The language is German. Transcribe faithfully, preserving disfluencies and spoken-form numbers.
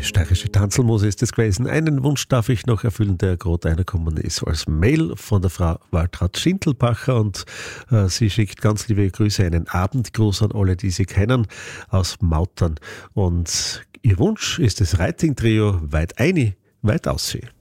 steirische Tanzelmuse ist es gewesen. Einen Wunsch darf ich noch erfüllen, der gerade reingekommen ist als Mail von der Frau Waltraud Schintelbacher und äh, sie schickt ganz liebe Grüße, einen Abendgruß an alle, die sie kennen, aus Mautern. Und ihr Wunsch ist das Reiting-Trio Weit eini, weit aussehen.